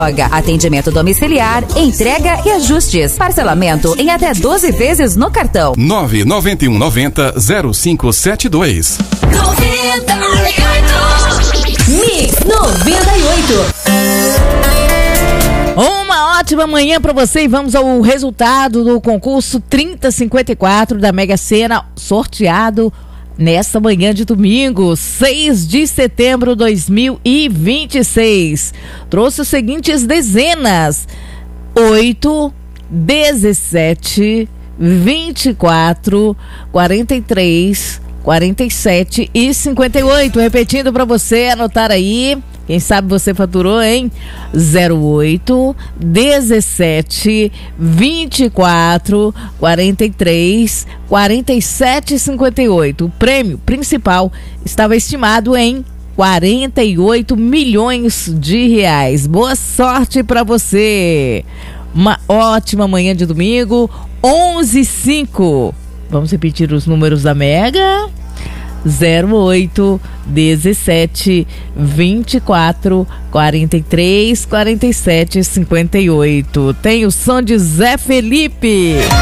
Atendimento domiciliar, entrega e ajustes. Parcelamento em até 12 vezes no cartão. 99190-0572. Mix 98. Uma ótima manhã para você e vamos ao resultado do concurso 3054 da Mega Sena, sorteado nesta manhã de domingo, 6 de setembro de 2026. Trouxe os seguintes dezenas: 8, 17, 24, 43, 47 e 58. Repetindo para você anotar aí. Quem sabe você faturou, hein? 08, 17, 24, 43, 47 e 58. O prêmio principal estava estimado em 48 milhões de reais. Boa sorte para você. Uma ótima manhã de domingo, 11h05. Vamos repetir os números da Mega. 08, 17, 24, 43, 47, 58. Tem o som de Zé Felipe.